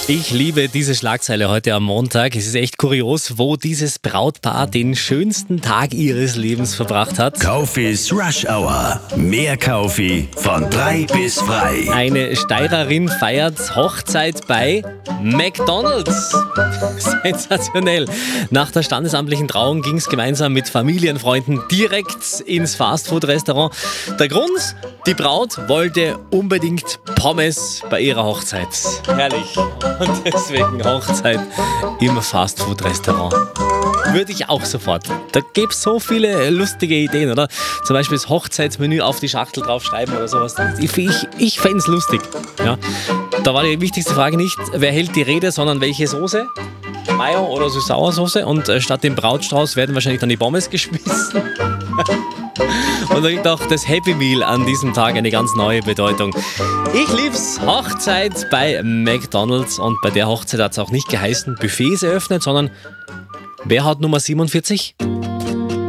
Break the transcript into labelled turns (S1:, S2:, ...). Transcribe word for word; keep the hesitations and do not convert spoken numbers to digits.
S1: Ich liebe diese Schlagzeile heute am Montag. Es ist echt kurios, wo dieses Brautpaar den schönsten Tag ihres Lebens verbracht hat.
S2: Kaufis Rush Hour. Mehr Kaufi von drei bis frei.
S1: Eine Steirerin feiert Hochzeit bei McDonald's. Sensationell. Nach der standesamtlichen Trauung ging es gemeinsam mit Familienfreunden direkt ins Fastfood-Restaurant. Der Grund? Die Braut wollte unbedingt Pommes bei ihrer Hochzeit. Herrlich. Und deswegen Hochzeit im Fastfood-Restaurant. Würde ich auch sofort. Da gäbe es so viele lustige Ideen, oder? Zum Beispiel das Hochzeitsmenü auf die Schachtel draufschreiben oder sowas. Ich, ich, ich fände es lustig. Ja. Da war die wichtigste Frage nicht, wer hält die Rede, sondern welche Soße? Mayo oder Süß-Sauer-Soße. Und äh, statt dem Brautstrauß werden wahrscheinlich dann die Pommes geschmissen. Und da kriegt auch das Happy Meal an diesem Tag eine ganz neue Bedeutung. Ich lieb's, Hochzeit bei McDonald's. Und bei der Hochzeit hat es auch nicht geheißen, Buffets eröffnet, sondern wer hat Nummer siebenundvierzig?